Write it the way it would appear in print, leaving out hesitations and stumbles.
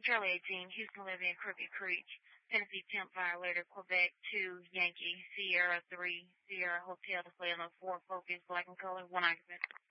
Charlie 18, Houston Olivia, Crooked Creek, Tennessee Temp Violator, Quebec 2, Yankee, Sierra 3, Sierra Hotel, Display on 4, Focus, Black and Color, 1 occupant.